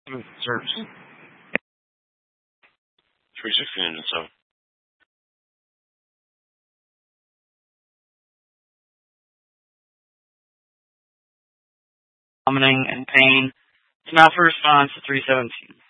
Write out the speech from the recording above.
Service. 316 and so. Vomiting and pain. It's now for response to 317.